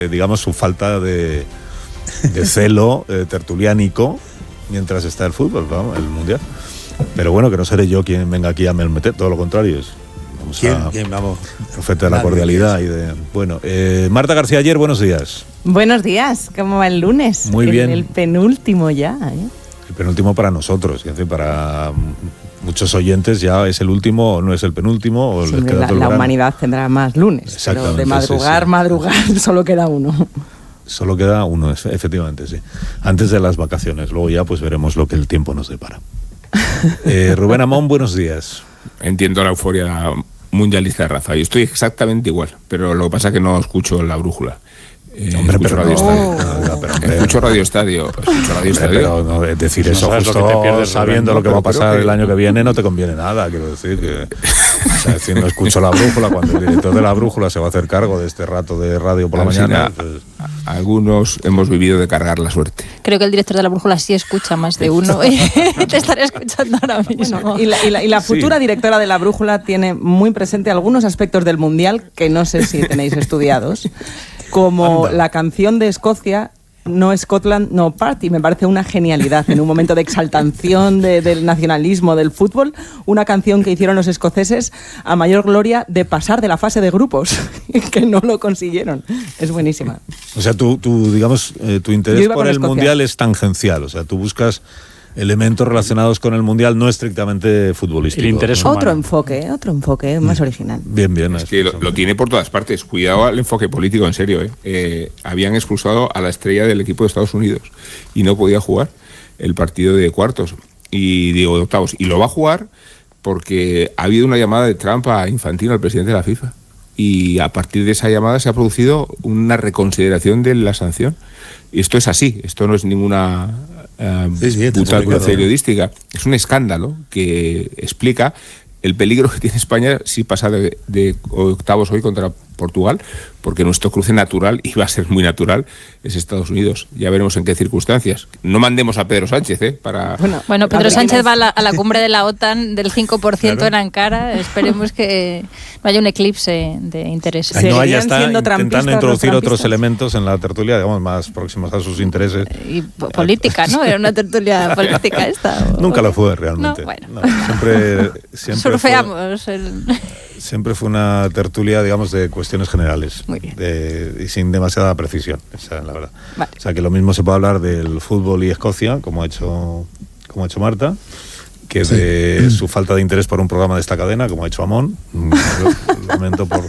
digamos, su falta de celo tertuliánico mientras está el fútbol, ¿no? El Mundial. Pero bueno, que no seré yo quien venga aquí a meter, todo lo contrario. ¿Quién? Vamos. Profeta de la cordialidad y de... Bueno, Marta García Aller, buenos días. Buenos días, ¿cómo va el lunes? Muy bien. El penúltimo ya, ¿eh? El penúltimo para nosotros, es decir, para muchos oyentes ya es el último o no es el penúltimo. O Sí, les queda todo la el humanidad tendrá más lunes, pero de madrugar, solo queda uno. Solo queda uno, efectivamente, sí. Antes de las vacaciones, luego ya pues veremos lo que el tiempo nos depara. Rubén Amón, buenos días. Entiendo la euforia mundialista de Rafa. Yo estoy exactamente igual, pero lo que pasa es que no escucho la brújula. Hombre, escucho pero Radio no. Estadio. Escucho Radio Estadio. Pero no, decir eso sabes justo lo que te pierdes, sabiendo lo que va a pasar el año que viene no te conviene nada, quiero decir que... O sea, decir, no escucho la brújula, cuando el director de la brújula se va a hacer cargo de este rato de radio por la mañana... Pues... Algunos hemos vivido de cargar la suerte. Creo que el director de la brújula sí escucha más de uno. Te estaré escuchando ahora mismo. Bueno, y la futura directora de la brújula tiene muy presente algunos aspectos del Mundial que no sé si tenéis estudiados, como la canción de Escocia, No Scotland, No Party. Me parece una genialidad en un momento de exaltación del nacionalismo del fútbol, una canción que hicieron los escoceses a mayor gloria de pasar de la fase de grupos, que no lo consiguieron. Es buenísima. O sea, tu interés por el Mundial es tangencial, o sea, tú buscas elementos relacionados con el Mundial, no estrictamente futbolístico. El interés humano. Otro enfoque más original. Bien. Es que lo tiene por todas partes. Cuidado al enfoque político, en serio. Habían expulsado a la estrella del equipo de Estados Unidos y no podía jugar el partido de cuartos de octavos. Y lo va a jugar porque ha habido una llamada de Trump a Infantino, al presidente de la FIFA. Y a partir de esa llamada se ha producido una reconsideración de la sanción. Y esto es así, esto no es ninguna... puta periodística. Es un escándalo que explica el peligro que tiene España si pasa de octavos hoy contra Portugal, porque nuestro cruce natural, y va a ser muy natural, es Estados Unidos. Ya veremos en qué circunstancias. No mandemos a Pedro Sánchez, para... Bueno, Pedro Sánchez va a la cumbre de la OTAN del 5% en Ankara. Esperemos que no haya un eclipse de intereses. No, ya está intentando introducir otros elementos en la tertulia, digamos, más próximos a sus intereses. Y política, ¿no? Era una tertulia política esta. Nunca lo fue, realmente. No, bueno. No, siempre surfeamos. Siempre fue una tertulia, digamos, de cuestiones generales. Muy bien. Y sin demasiada precisión, esa es la verdad. Vale. O sea, que lo mismo se puede hablar del fútbol y Escocia, como ha hecho Marta, que de su falta de interés por un programa de esta cadena, como ha hecho Amón. Lamento por...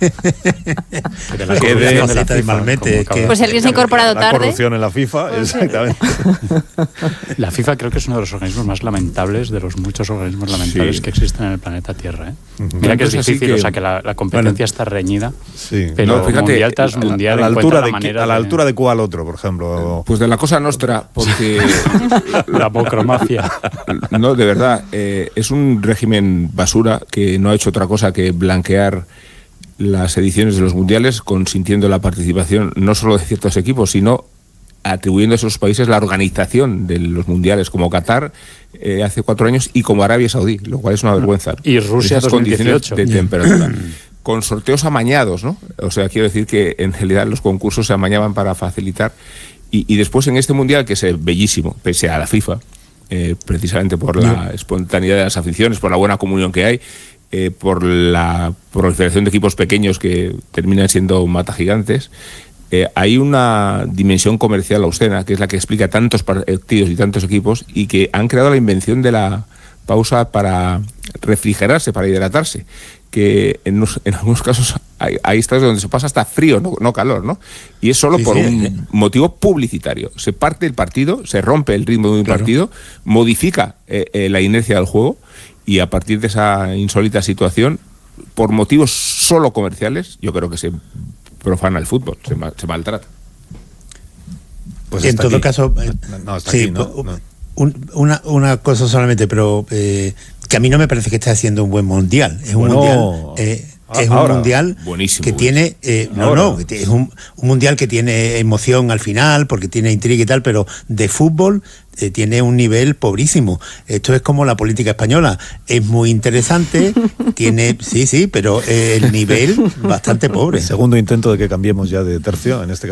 Pues si alguien se ha incorporado tarde. La corrupción en la FIFA, pues exactamente. La FIFA creo que es uno de los organismos más lamentables, de los muchos organismos lamentables que existen en el planeta Tierra. Mira que es difícil, o sea, que la competencia está reñida, pero no, fíjate, mundial tras mundial a la altura de cuál otro, por ejemplo. Pues de la Cosa Nostra, porque... la mocromafia. No, de verdad, es un régimen basura que no ha hecho otra cosa que blanquear las ediciones de los mundiales, consintiendo la participación no solo de ciertos equipos, sino atribuyendo a esos países la organización de los mundiales, como Qatar hace 4 años y como Arabia Saudí, lo cual es una vergüenza. Y Rusia 2018. De temperatura. Con sorteos amañados, ¿no? O sea, quiero decir que en realidad los concursos se amañaban para facilitar. Y después en este mundial, que es bellísimo, pese a la FIFA, precisamente por la espontaneidad de las aficiones, por la buena comunión que hay, por la proliferación de equipos pequeños que terminan siendo matagigantes, hay una dimensión comercial obscena, que es la que explica tantos partidos y tantos equipos, y que han creado la invención de la pausa para refrigerarse, para hidratarse, que en algunos casos hay estados donde se pasa hasta frío, no calor, ¿no? Y es solo por un motivo publicitario. Se parte el partido, se rompe el ritmo de un partido, modifica la inercia del juego, y a partir de esa insólita situación, por motivos solo comerciales, yo creo que se profana el fútbol, se maltrata. Pues en todo caso, una cosa solamente, pero que a mí no me parece que esté haciendo un buen mundial. Es un mundial buenísimo, que tiene es un mundial que tiene emoción al final, porque tiene intriga y tal, pero de fútbol tiene un nivel pobrísimo. Esto es como la política española, es muy interesante, tiene pero el nivel bastante pobre. Segundo intento de que cambiemos ya de tercio, en este caso